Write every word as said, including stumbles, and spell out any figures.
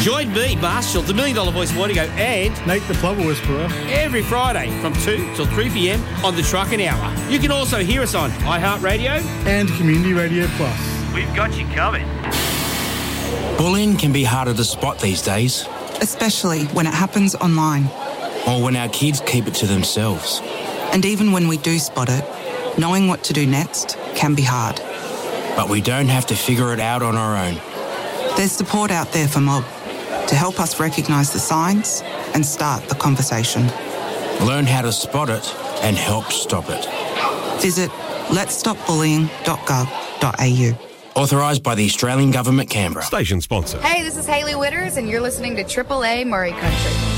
Join me, Marshall, the Million Dollar Voice Morning Go, and Nate the Plumber Whisperer every Friday from two till three p m on the Truckin' Hour. You can also hear us on iHeartRadio and Community Radio Plus. We've got you covered. Bullying can be harder to spot these days. Especially when it happens online. Or when our kids keep it to themselves. And even when we do spot it, knowing what to do next can be hard. But we don't have to figure it out on our own. There's support out there for Mob to help us recognise the signs and start the conversation. Learn how to spot it and help stop it. Visit lets stop bullying dot gov dot a u. Authorised by the Australian Government, Canberra. Station sponsor. Hey, this is Hayley Witters, and you're listening to Triple A Murray Country.